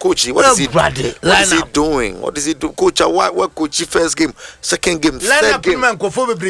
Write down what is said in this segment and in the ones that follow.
Coach, what is he doing? What is he doing? Coach, what coach first game, second game, third game? Man, go for you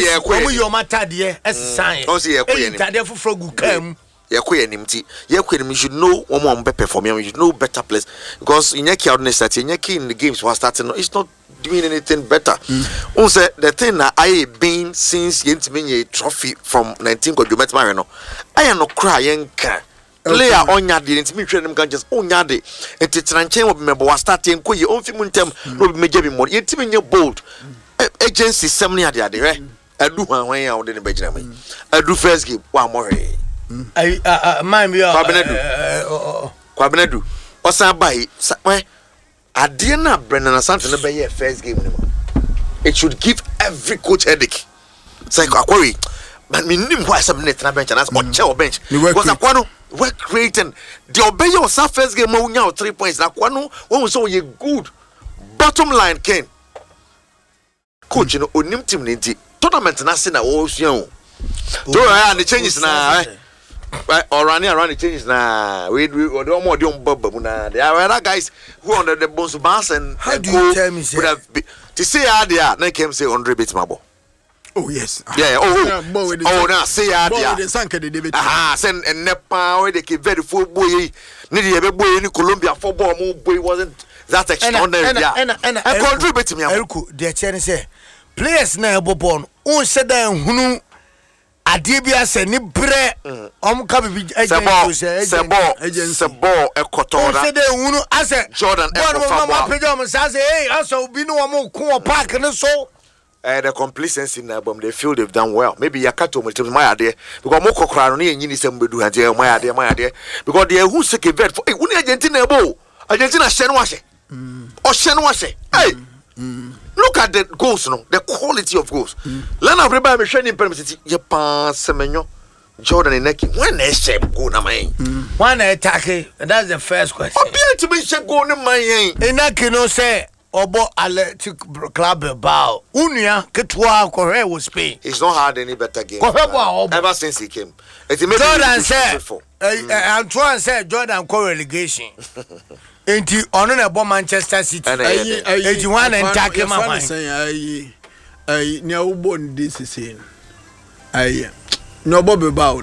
should know one more perform. You should know better players because in your key in the games was starting. It's not doing anything better. Also, the thing that I been since a trophy from 19 Marino, I am not crying. Player on your didn't me train them can just on your day. And to tranche member was starting quay on Fimuntem, no major more. Yet team in your bold agency 70 at the other. I do one out in the Benjamin. I do first game one more. I mind me, Quabenedu. What's I buy? I didn't have Brendan Asante to be a first game. It should give every coach headache. It's like a query. But me nim why some net na bench and as on chair bench. Because Aquano work creating the obey your first game now 3 points. Aquano when we saw you good. Bottom line Ken. Coach, you know, onim team ninti. Tournament na say na wo hia. Do the changes na right or running around the changes na we don't more don bubble na. There are other guys who under the bones bass and how do you tell me say to say how they are na came say 100 bits mabo. Oh yes. Yeah. Oh, now say the sank the debate. Send and Nepal where they keep very full boy. Need a boy in Colombia football boy wasn't that extraordinary. And contribute to me. The chance say players na born. On said that hunu adibia say ni bre ka bi Sebo Ekotora. Said hunu ase Jordan Ekofabo. Say hey aso bi no mo ko park no so. The complacency in the album, they feel they've done well. Maybe Yakato will tell my idea because more crowd and you some do and my idea because they are who sick a vet for Argentina bow. Argentina Shenwashe or Shenwashe. Hey, look at the goals, no, the quality of goals. Learn everybody training premises. Japan Semenyo, Jordan and Neki. When they say go na my one attack, that's the first question. To be check go na my and Neki no say. Obo Athletic Club Bilbao. Unia Ketwa Correa was Spain. He's not had any better game ever since he came. Jordan said, I'm trying to say Jordan co relegation. Ain't you on about Manchester City? 81 and tackle my mind. I never born this is in. No Bobby Bow.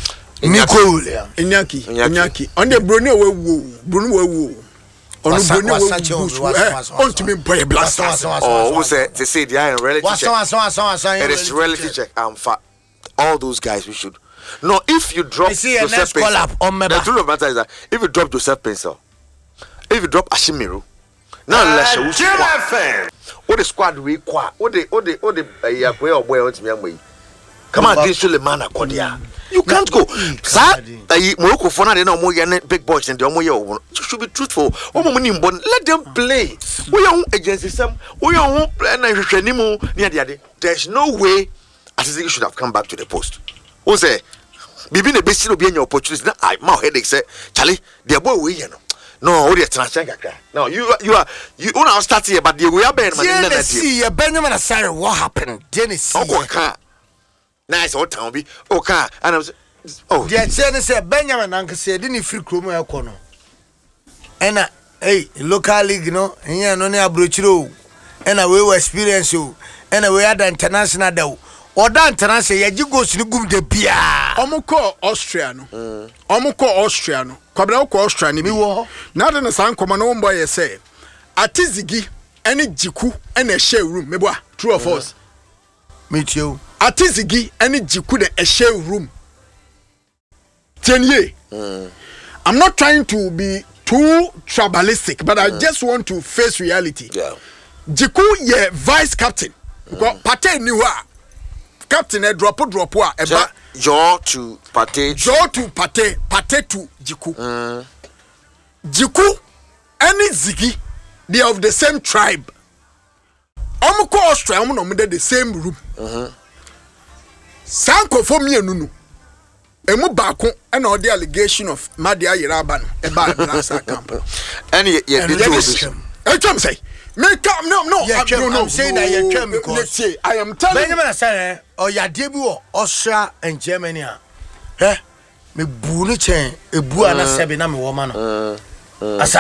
Inyaki. On the Bruno. On to me play blasters. Oh, who said to say the iron reality check? It is reality check. All those guys we should. No, if you drop Joseph Pencil, the truth of the matter is that if you drop Joseph Pencil, if you drop Ashimiru, now let's what the squad we qua, what the boy or boy on me. Come on, this Suleiman Akodia. You can't go. Morocco for now, they know more big boys and you should be truthful. Let them play. We are agency some. We are there's no way I think you should have come back to the post. Who say Bibi the best will be in your opportunity. Now I my headache say, Charlie, dear boy, we you know. No, we are transgender. No, you now start here, but you are Benjamin. See, Benjamin Asare, what happened? Genesis. Nice old town be okay, and I was the say Benjamin Uncle said didn't free Chroma Econo. And hey, local league, you know, and yeah, no near Bruchero, and we were experience you, and we had the international though. Or that international, you go to the Pia. Omuko Austriano, Quabrao Austrian, not in a sound common own boy, say. Atizigi, any Jiku, and a share room, meboa, true or false. Meet you. Atizigi any jikude a share room. 10 years. I'm not trying to be too tribalistic, but I just want to face reality. Yeah. Jiku ye vice captain. Because Pate niwa. Captain a drop wa. Jaw to Pate to Jiku. Jiku any Zigi, they are of the same tribe. Omuko Austria, the same room. Sanko for me nunu. Emu bako and all the allegation of Madia Yeraban about Blasa camp. And yet I say, make up no. I'm saying that you're coming because I am telling Benjamin Asare or your debut Austria and Germany. Eh? Me bunu chain, a buana sebina woman.